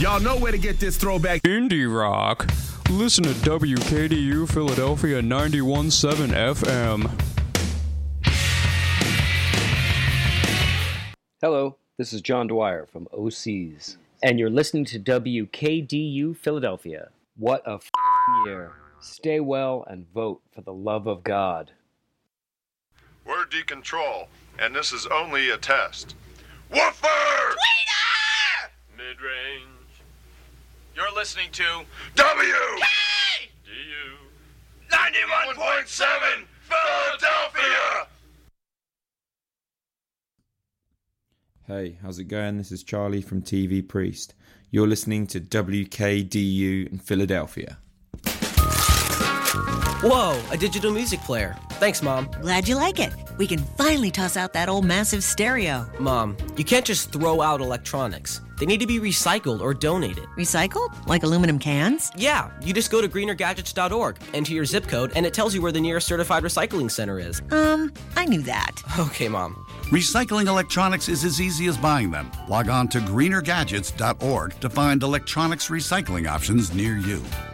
Y'all know where to get this throwback indie rock. Listen to WKDU Philadelphia 91.7 FM. Hello, this is John Dwyer from OCs, and you're listening to WKDU Philadelphia. What a year. Stay well and vote for the love of God. We're Decontrol, and this is only a test. Woofer! Tweeter! Mid-range. You're listening to WKDU 91.7 Philadelphia! Hey, how's it going? This is Charlie from TV Priest. You're listening to WKDU in Philadelphia. Whoa, a digital music player. Thanks, Mom. Glad you like it. We can finally toss out that old massive stereo. Mom, you can't just throw out electronics. They need to be recycled or donated. Recycled? Like aluminum cans? Yeah, you just go to greenergadgets.org, enter your zip code, and it tells you where the nearest certified recycling center is. I knew that. Okay, Mom. Recycling electronics is as easy as buying them. Log on to greenergadgets.org to find electronics recycling options near you.